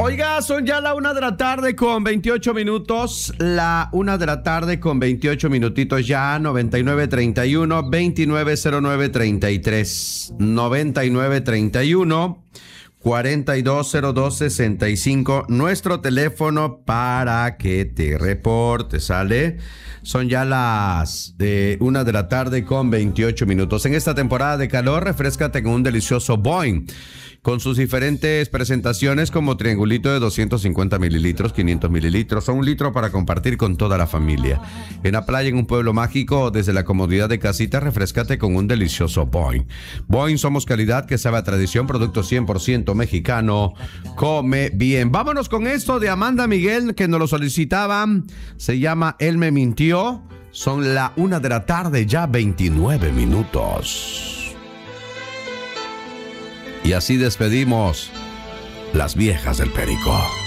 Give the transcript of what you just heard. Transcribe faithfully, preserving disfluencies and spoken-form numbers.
Oiga, son ya la una de la tarde con veintiocho minutos. La una de la tarde con veintiocho minutitos ya. noventa y nueve treinta y uno veintinueve cero nueve treinta y tres. noventa y nueve treinta y uno cuarenta y dos cero dos sesenta y cinco. Nuestro teléfono para que te reportes, ¿sale? Son ya las de una de la tarde con veintiocho minutos. En esta temporada de calor, refréscate con un delicioso Boing, con sus diferentes presentaciones como triangulito de doscientos cincuenta mililitros, quinientos mililitros o un litro para compartir con toda la familia. En la playa, en un pueblo mágico, desde la comodidad de casita, refrescate con un delicioso Boing. Boing, somos calidad que sabe a tradición, producto cien por ciento mexicano. Come bien. Vámonos con esto de Amanda Miguel, que nos lo solicitaban. Se llama Él me mintió. Son la una de la tarde, ya veintinueve minutos. Y así despedimos las viejas del Perico.